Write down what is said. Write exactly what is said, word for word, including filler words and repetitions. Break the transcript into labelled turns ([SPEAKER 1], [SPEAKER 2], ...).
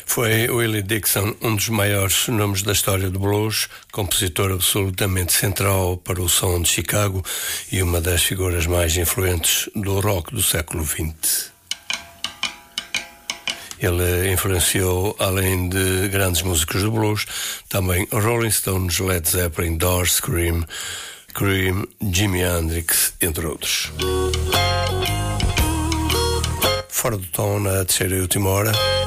[SPEAKER 1] Foi Willie Dixon, um dos maiores nomes da história do blues, compositor absolutamente central para o som de Chicago e uma das figuras mais influentes do rock do século vinte. Ele influenciou, além de grandes músicos do blues, também Rolling Stones, Led Zeppelin, Doors, Cream, Cream, Jimi Hendrix, entre outros. Fora do tom, na terceira e última hora.